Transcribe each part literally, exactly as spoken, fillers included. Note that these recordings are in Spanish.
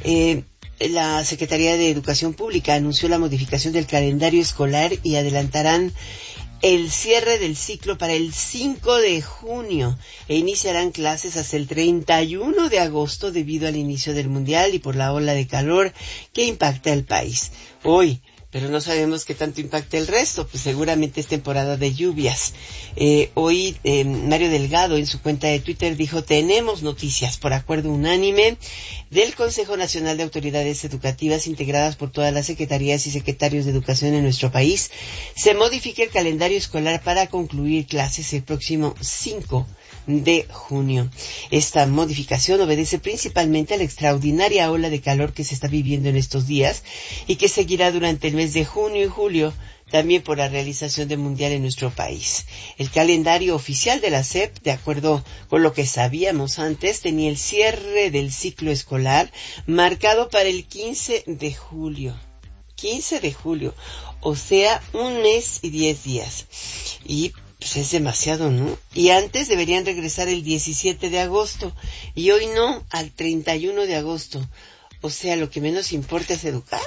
Eh, la Secretaría de Educación Pública anunció la modificación del calendario escolar y adelantarán el cierre del ciclo para el cinco de junio e iniciarán clases hasta el treinta y uno de agosto debido al inicio del Mundial y por la ola de calor que impacta el país. Hoy, pero no sabemos qué tanto impacta el resto, pues seguramente es temporada de lluvias. Eh, hoy eh, Mario Delgado en su cuenta de Twitter dijo: tenemos noticias por acuerdo unánime del Consejo Nacional de Autoridades Educativas integradas por todas las secretarías y secretarios de educación en nuestro país. Se modifica el calendario escolar para concluir clases el próximo cinco de junio. Esta modificación obedece principalmente a la extraordinaria ola de calor que se está viviendo en estos días y que seguirá durante el mes de junio y julio, también por la realización del Mundial en nuestro país. El calendario oficial de la S E P, de acuerdo con lo que sabíamos antes, tenía el cierre del ciclo escolar marcado para el quince de julio. quince de julio, o sea, un mes y diez días. Y pues es demasiado, ¿no? Y antes deberían regresar el diecisiete de agosto, y hoy no, al treinta y uno de agosto. O sea, lo que menos importa es educar.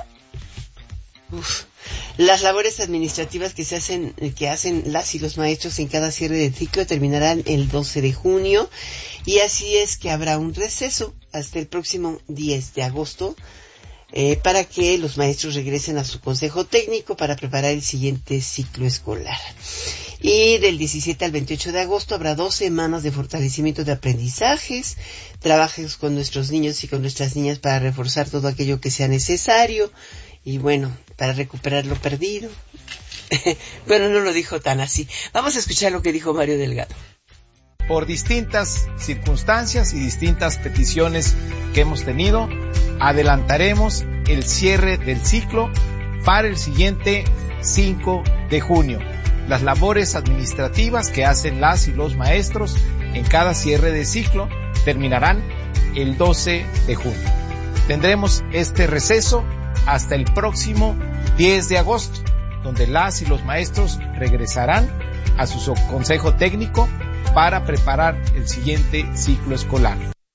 Uf. Las labores administrativas que se hacen, que hacen las y los maestros en cada cierre de ciclo terminarán el doce de junio, y así es que habrá un receso hasta el próximo diez de agosto, Eh, para que los maestros regresen a su consejo técnico para preparar el siguiente ciclo escolar. Y del diecisiete al veintiocho de agosto habrá dos semanas de fortalecimiento de aprendizajes, trabajos con nuestros niños y con nuestras niñas para reforzar todo aquello que sea necesario y bueno, para recuperar lo perdido. Bueno, no lo dijo tan así. Vamos a escuchar lo que dijo Mario Delgado. Por distintas circunstancias y distintas peticiones que hemos tenido, adelantaremos el cierre del ciclo para el siguiente cinco de junio. Las labores administrativas que hacen las y los maestros en cada cierre de ciclo terminarán el doce de junio. Tendremos este receso hasta el próximo diez de agosto, donde las y los maestros regresarán a su consejo técnico para preparar el siguiente ciclo escolar.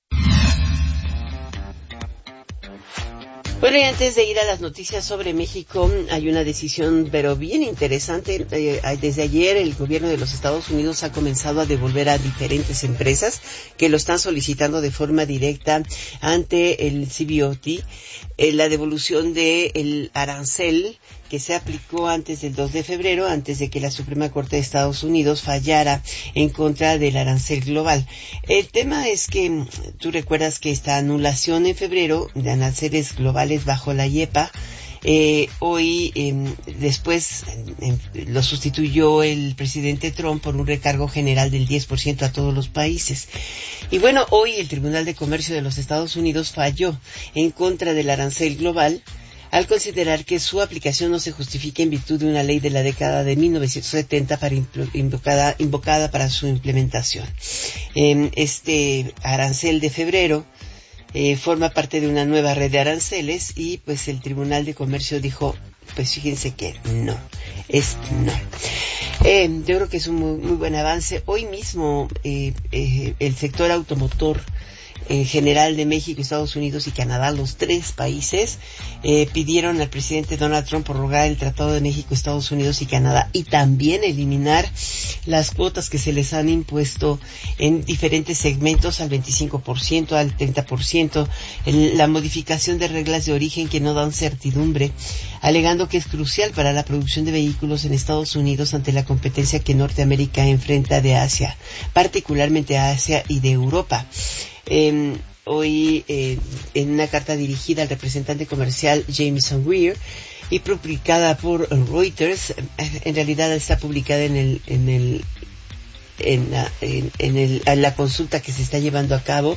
Bueno, y antes de ir a las noticias sobre México, hay una decisión, pero bien interesante. Eh, desde ayer el gobierno de los Estados Unidos ha comenzado a devolver a diferentes empresas que lo están solicitando de forma directa ante el C B O T eh, la devolución del arancel que se aplicó antes del dos de febrero, antes de que la Suprema Corte de Estados Unidos fallara en contra del arancel global. El tema es que tú recuerdas que esta anulación en febrero de aranceles globales bajo la IEPA, eh, hoy eh, después eh, lo sustituyó el presidente Trump por un recargo general del diez por ciento a todos los países. Y bueno, hoy el Tribunal de Comercio de los Estados Unidos falló en contra del arancel global, al considerar que su aplicación no se justifica en virtud de una ley de la década de mil novecientos setenta para invocada, invocada para su implementación. Eh, este arancel de febrero eh, forma parte de una nueva red de aranceles y pues el Tribunal de Comercio dijo, pues fíjense que no, es no. Eh, yo creo que es un muy, muy buen avance. Hoy mismo eh, eh, el sector automotor en general de México, Estados Unidos y Canadá, los tres países, eh, pidieron al presidente Donald Trump prorrogar el Tratado de México, Estados Unidos y Canadá y también eliminar las cuotas que se les han impuesto en diferentes segmentos al veinticinco por ciento, al treinta por ciento, el, la modificación de reglas de origen que no dan certidumbre, alegando que es crucial para la producción de vehículos en Estados Unidos ante la competencia que Norteamérica enfrenta de Asia, particularmente Asia y de Europa. Eh, hoy eh, en una carta dirigida al representante comercial Jameson Weir y publicada por Reuters, en realidad está publicada en el en el en la, en, en, el, en la consulta que se está llevando a cabo.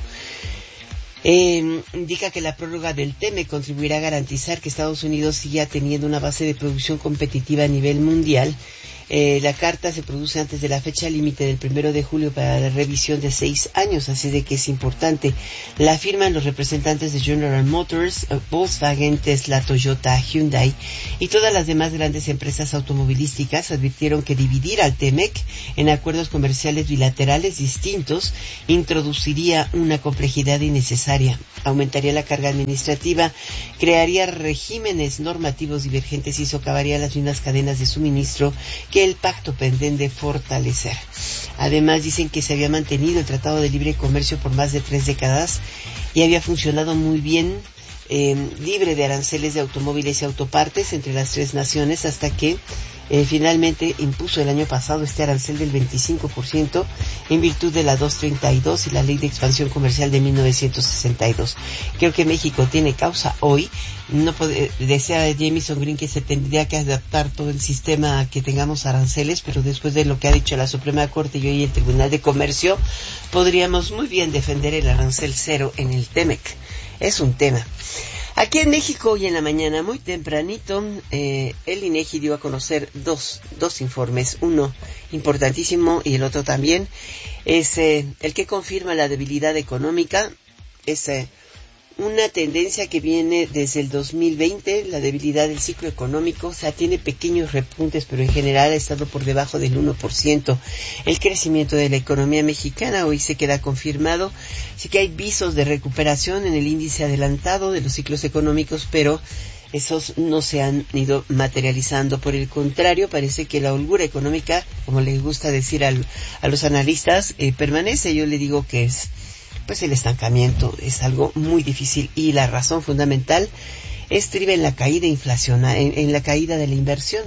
Eh, indica que la prórroga del T M E contribuirá a garantizar que Estados Unidos siga teniendo una base de producción competitiva a nivel mundial Eh, la carta se produce antes de la fecha límite del primero de julio para la revisión de seis años, así de que es importante. La firman los representantes de General Motors, Volkswagen, Tesla, Toyota, Hyundai y todas las demás grandes empresas automovilísticas. Advirtieron que dividir al T M E C en acuerdos comerciales bilaterales distintos introduciría una complejidad innecesaria, aumentaría la carga administrativa, crearía regímenes normativos divergentes y socavaría las mismas cadenas de suministro que el pacto pretende fortalecer. Además, dicen que se había mantenido el Tratado de Libre Comercio por más de tres décadas y había funcionado muy bien, eh, libre de aranceles de automóviles y autopartes entre las tres naciones, hasta que Eh, finalmente impuso el año pasado este arancel del veinticinco por ciento en virtud de la doscientos treinta y dos y la Ley de Expansión Comercial de mil novecientos sesenta y dos. Creo que México tiene causa hoy. No puede, desea Jamieson Green que se tendría que adaptar todo el sistema a que tengamos aranceles, pero después de lo que ha dicho la Suprema Corte y hoy el Tribunal de Comercio, podríamos muy bien defender el arancel cero en el T M E C. Es un tema. Aquí en México, hoy en la mañana, muy tempranito, eh, el INEGI dio a conocer dos, dos informes, uno importantísimo y el otro también, es eh, el que confirma la debilidad económica, es eh, una tendencia que viene desde el dos mil veinte, la debilidad del ciclo económico, o sea, tiene pequeños repuntes, pero en general ha estado por debajo del uno por ciento. El crecimiento de la economía mexicana hoy se queda confirmado, sí que hay visos de recuperación en el índice adelantado de los ciclos económicos, pero esos no se han ido materializando. Por el contrario, parece que la holgura económica, como les gusta decir al, a los analistas, eh, permanece. Yo le digo que es pues el estancamiento es algo muy difícil y la razón fundamental estriba en la caída inflacional, en, en la caída de la inversión.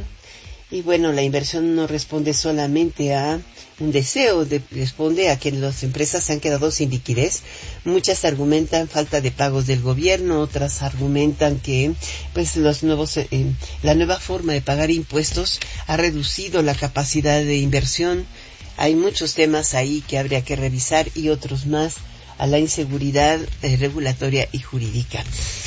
Y bueno, la inversión no responde solamente a un deseo, de, responde a que las empresas se han quedado sin liquidez. Muchas argumentan falta de pagos del gobierno, otras argumentan que pues los nuevos, eh, la nueva forma de pagar impuestos ha reducido la capacidad de inversión. Hay muchos temas ahí que habría que revisar y otros más a la inseguridad eh, regulatoria y jurídica.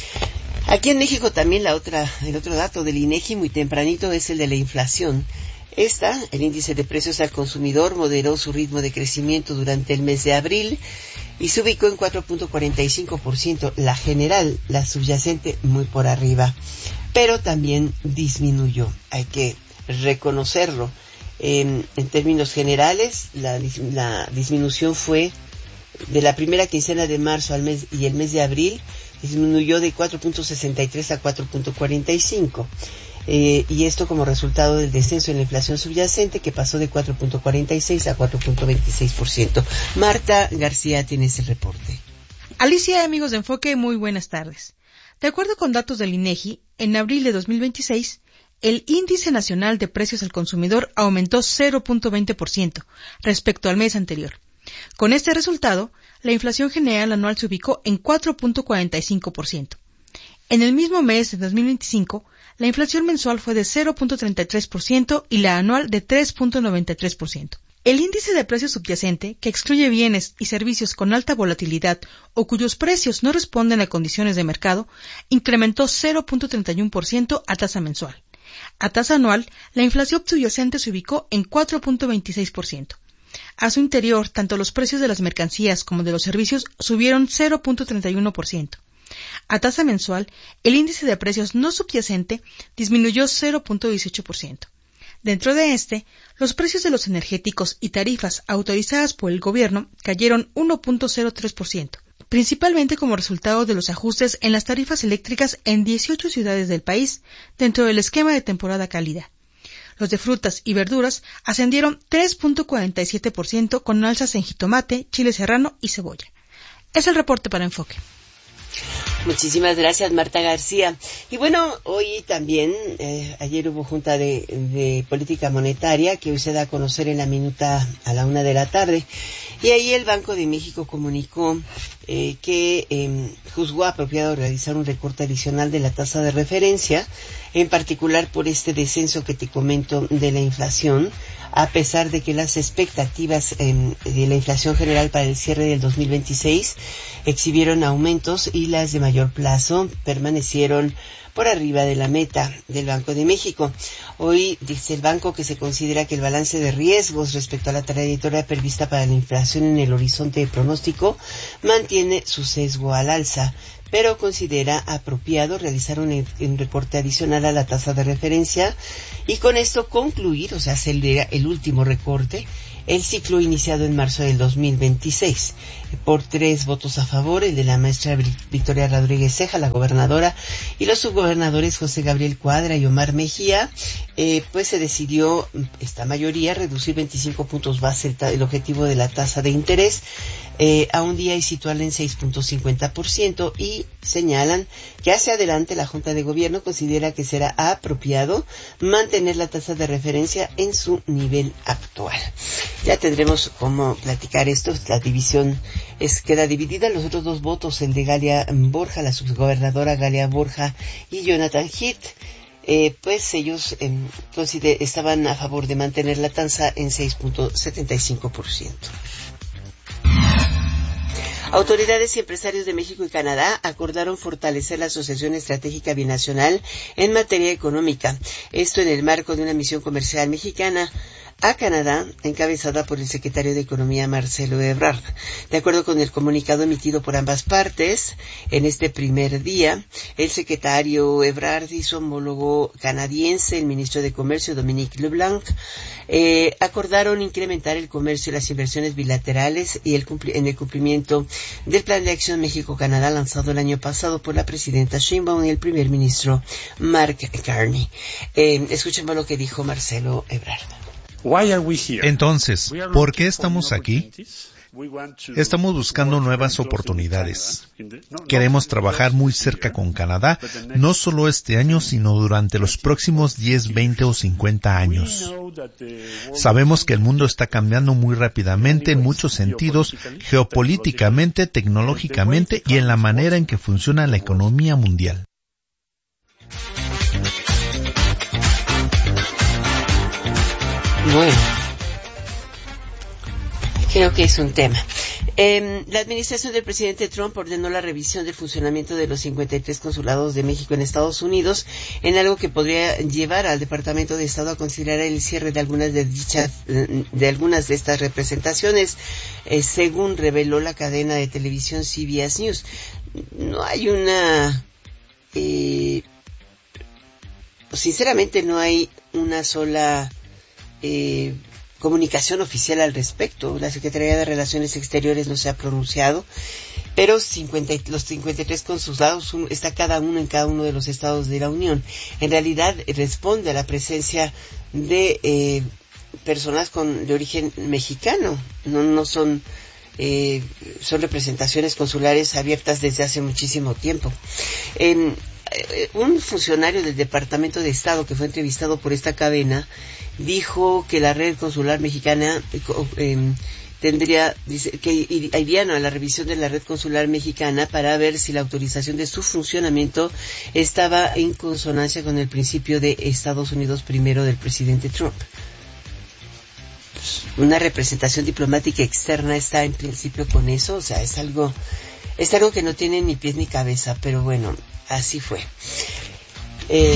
Aquí en México también la otra, el otro dato del INEGI muy tempranito es el de la inflación. Esta, el índice de precios al consumidor, moderó su ritmo de crecimiento durante el mes de abril y se ubicó en cuatro punto cuarenta y cinco por ciento. La general, la subyacente, muy por arriba, pero también disminuyó. Hay que reconocerlo. En, en términos generales, la, la disminución fue de la primera quincena de marzo al mes y el mes de abril, disminuyó de cuatro punto sesenta y tres a cuatro punto cuarenta y cinco. Eh, y esto como resultado del descenso en la inflación subyacente, que pasó de cuatro punto cuarenta y seis a cuatro punto veintiséis por ciento. Marta García tiene ese reporte. Alicia, amigos de Enfoque, muy buenas tardes. De acuerdo con datos del INEGI, en abril de dos mil veintiséis, el Índice Nacional de Precios al Consumidor aumentó cero punto veinte por ciento respecto al mes anterior. Con este resultado, la inflación general anual se ubicó en cuatro punto cuarenta y cinco por ciento. En el mismo mes de dos mil veinticinco, la inflación mensual fue de cero punto treinta y tres por ciento y la anual de tres punto noventa y tres por ciento. El índice de precios subyacente, que excluye bienes y servicios con alta volatilidad o cuyos precios no responden a condiciones de mercado, incrementó cero punto treinta y uno por ciento a tasa mensual. A tasa anual, la inflación subyacente se ubicó en cuatro punto veintiséis por ciento. A su interior, tanto los precios de las mercancías como de los servicios subieron cero punto treinta y uno por ciento. A tasa mensual, el índice de precios no subyacente disminuyó cero punto dieciocho por ciento. Dentro de este, los precios de los energéticos y tarifas autorizadas por el gobierno cayeron uno punto cero tres por ciento, principalmente como resultado de los ajustes en las tarifas eléctricas en dieciocho ciudades del país, dentro del esquema de temporada cálida. Los de frutas y verduras ascendieron tres punto cuarenta y siete por ciento con alzas en jitomate, chile serrano y cebolla. Es el reporte para Enfoque. Muchísimas gracias, Marta García. Y bueno, hoy también, eh, ayer hubo Junta de, de Política Monetaria, que hoy se da a conocer en la minuta a la una de la tarde. Y ahí el Banco de México comunicó eh, que eh, juzgó apropiado realizar un recorte adicional de la tasa de referencia, en particular por este descenso que te comento de la inflación, a pesar de que las expectativas eh, de la inflación general para el cierre del dos mil veintiséis exhibieron aumentos y las de mayor plazo permanecieron por arriba de la meta del Banco de México. Hoy dice el banco que se considera que el balance de riesgos respecto a la trayectoria prevista para la inflación en el horizonte de pronóstico mantiene su sesgo al alza, pero considera apropiado realizar un, un recorte adicional a la tasa de referencia y con esto concluir, o sea, hacer el, el último recorte, el ciclo iniciado en marzo del dos mil veintiséis. Por tres votos a favor, el de la maestra Victoria Rodríguez Ceja, la gobernadora, y los subgobernadores José Gabriel Cuadra y Omar Mejía, eh, pues se decidió, esta mayoría, reducir veinticinco puntos base el, el objetivo de la tasa de interés eh, a un día y situarla en seis punto cincuenta por ciento, y señalan que hacia adelante la Junta de Gobierno considera que será apropiado mantener la tasa de referencia en su nivel actual. Ya tendremos cómo platicar esto. La división es queda dividida. Los otros dos votos, el de Galia Borja, la subgobernadora Galia Borja, y Jonathan Heath, eh, pues ellos eh, consider- estaban a favor de mantener la tasa en seis punto setenta y cinco por ciento. Autoridades y empresarios de México y Canadá acordaron fortalecer la Asociación Estratégica Binacional en materia económica. Esto en el marco de una misión comercial mexicana a Canadá, encabezada por el secretario de Economía Marcelo Ebrard. De acuerdo con el comunicado emitido por ambas partes, en este primer día, el secretario Ebrard y su homólogo canadiense, el ministro de Comercio Dominique LeBlanc, eh, acordaron incrementar el comercio y las inversiones bilaterales y el cumpli- en el cumplimiento del Plan de Acción México-Canadá lanzado el año pasado por la presidenta Sheinbaum y el primer ministro Mark Carney. Eh, escuchemos lo que dijo Marcelo Ebrard. Entonces, ¿por qué estamos aquí? Estamos buscando nuevas oportunidades. Queremos trabajar muy cerca con Canadá, no solo este año, sino durante los próximos diez, veinte o cincuenta años. Sabemos que el mundo está cambiando muy rápidamente en muchos sentidos, geopolíticamente, tecnológicamente y en la manera en que funciona la economía mundial. Bueno, creo que es un tema. Eh, la administración del presidente Trump ordenó la revisión del funcionamiento de los cincuenta y tres consulados de México en Estados Unidos, en algo que podría llevar al Departamento de Estado a considerar el cierre de algunas de dichas, de algunas de estas representaciones, eh, según reveló la cadena de televisión C B S News. No hay una, eh, sinceramente no hay una sola Eh, comunicación oficial al respecto. La Secretaría de Relaciones Exteriores no se ha pronunciado, pero cincuenta, los cincuenta y tres consulados un, está cada uno en cada uno de los estados de la Unión. En realidad responde a la presencia de eh, personas con de origen mexicano. No, no son eh, son representaciones consulares abiertas desde hace muchísimo tiempo. En, eh, un funcionario del Departamento de Estado que fue entrevistado por esta cadena dijo que la red consular mexicana eh, tendría, dice, que irían a la revisión de la red consular mexicana para ver si la autorización de su funcionamiento estaba en consonancia con el principio de Estados Unidos primero del presidente Trump. Una representación diplomática externa está en principio con eso, o sea, es algo, es algo que no tiene ni pies ni cabeza, pero bueno, así fue. Eh,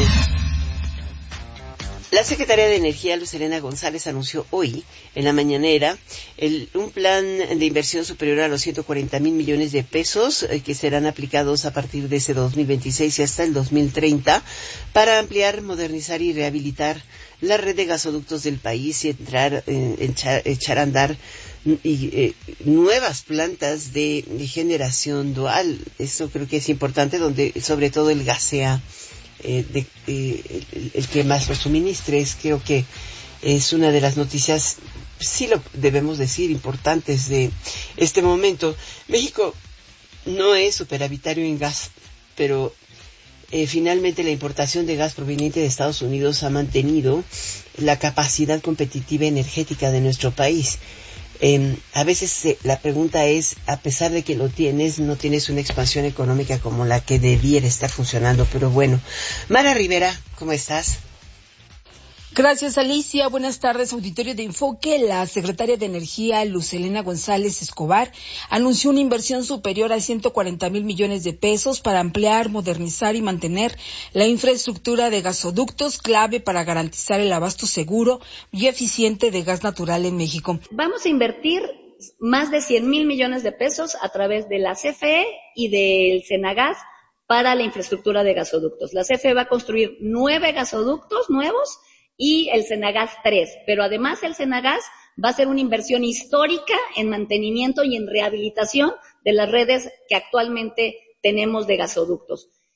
La Secretaría de Energía, Luz Helena González, anunció hoy, en la mañanera, el, un plan de inversión superior a los ciento cuarenta mil millones de pesos eh, que serán aplicados a partir de ese dos mil veintiséis y hasta el dos mil treinta para ampliar, modernizar y rehabilitar la red de gasoductos del país y entrar, eh, echar, echar a andar y, eh, nuevas plantas de, de generación dual. Eso creo que es importante, donde sobre todo el gas sea Eh, de, eh, el, el que más lo suministre. Es, creo que es una de las noticias, sí lo debemos decir, importantes de este momento. México no es superavitario en gas, pero eh, finalmente la importación de gas proveniente de Estados Unidos ha mantenido la capacidad competitiva energética de nuestro país. Eh, a veces eh, la pregunta es, a pesar de que lo tienes, no tienes una expansión económica como la que debiera estar funcionando, pero bueno. Mara Rivera, ¿cómo estás? Gracias, Alicia. Buenas tardes, auditorio de Enfoque. La secretaria de Energía, Luz Helena González Escobar, anunció una inversión superior a ciento cuarenta mil millones de pesos para ampliar, modernizar y mantener la infraestructura de gasoductos, clave para garantizar el abasto seguro y eficiente de gas natural en México. Vamos a invertir más de cien mil millones de pesos a través de la C F E y del Senagas para la infraestructura de gasoductos. La C F E va a construir nueve gasoductos nuevos y el Senagas tres, pero además el Senagas va a ser una inversión histórica en mantenimiento y en rehabilitación de las redes que actualmente tenemos de gasoductos.